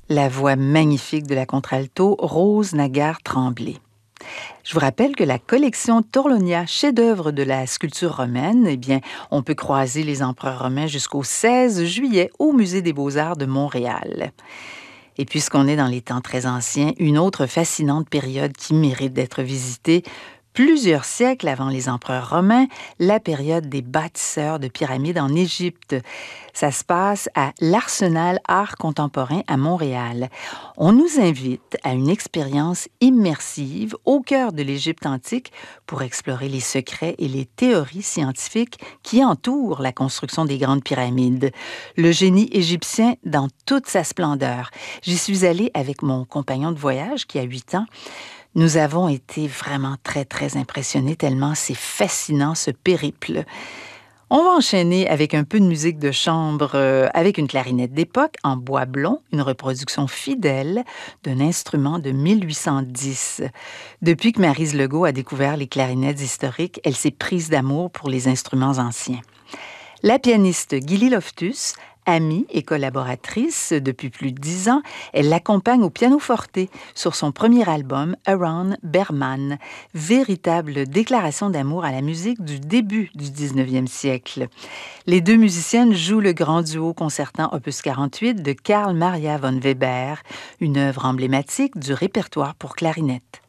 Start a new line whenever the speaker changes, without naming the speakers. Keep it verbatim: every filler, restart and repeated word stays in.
La voix magnifique de la contralto Rose Nagard-Tremblay. Je vous rappelle que la collection Torlonia, chef-d'œuvre de la sculpture romaine, eh bien, on peut croiser les empereurs romains jusqu'au seize juillet au Musée des Beaux-Arts de Montréal. Et puisqu'on est dans les temps très anciens, une autre fascinante période qui mérite d'être visitée, plusieurs siècles avant les empereurs romains, la période des bâtisseurs de pyramides en Égypte. Ça se passe à l'Arsenal Art Contemporain à Montréal. On nous invite à une expérience immersive au cœur de l'Égypte antique pour explorer les secrets et les théories scientifiques qui entourent la construction des grandes pyramides. Le génie égyptien dans toute sa splendeur. J'y suis allée avec mon compagnon de voyage qui a huit ans. Nous avons été vraiment très, très impressionnés tellement c'est fascinant ce périple. On va enchaîner avec un peu de musique de chambre euh, avec une clarinette d'époque en bois blond, une reproduction fidèle d'un instrument de mille huit cent dix. Depuis que Maryse Legault a découvert les clarinettes historiques, elle s'est prise d'amour pour les instruments anciens. La pianiste Gilly Loftus, amie et collaboratrice depuis plus de dix ans, elle l'accompagne au pianoforte sur son premier album, Around Berman, véritable déclaration d'amour à la musique du début du dix-neuvième siècle. Les deux musiciennes jouent le grand duo concertant opus quarante-huit de Carl Maria von Weber, une œuvre emblématique du répertoire pour clarinette.